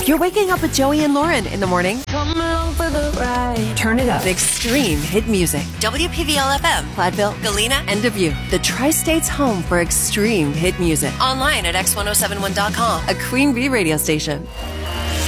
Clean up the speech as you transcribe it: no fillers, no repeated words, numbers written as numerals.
You're waking up with Joey and Lauren in the morning. Come along for the ride. Turn it up. Extreme hit music. WPVL FM, Platteville, Galena, and Dubuque. The Tri-State's home for extreme hit music. Online at x1071.com, a Queen Bee radio station.